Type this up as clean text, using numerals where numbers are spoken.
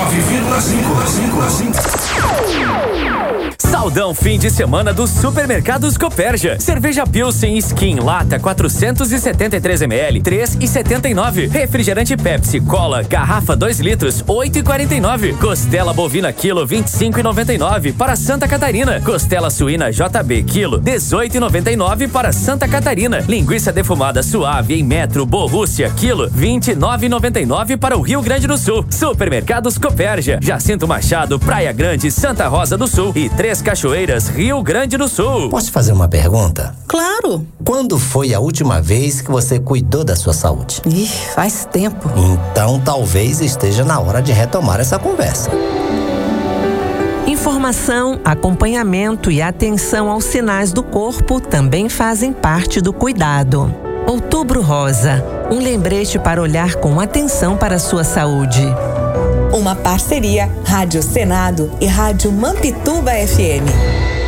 Saldão fim de semana dos Supermercados Copérgia. Cerveja Pilsen Skin lata 473 ml, 3,79. Refrigerante Pepsi Cola garrafa 2 litros, 8,49. Costela bovina quilo 25,99 para Santa Catarina. Costela suína JB quilo 18,99 para Santa Catarina. Linguiça defumada suave em metro Borrússia quilo 29,99 para o Rio Grande do Sul. Supermercados Copérgia, Jacinto Machado, Praia Grande, Santa Rosa do Sul e Três Cachoeiras, Rio Grande do Sul. Posso fazer uma pergunta? Claro. Quando foi a última vez que você cuidou da sua saúde? Faz tempo. Então talvez esteja na hora de retomar essa conversa. Informação, acompanhamento e atenção aos sinais do corpo também fazem parte do cuidado. Outubro Rosa, um lembrete para olhar com atenção para a sua saúde. Uma parceria Rádio Senado e Rádio Mampituba FM.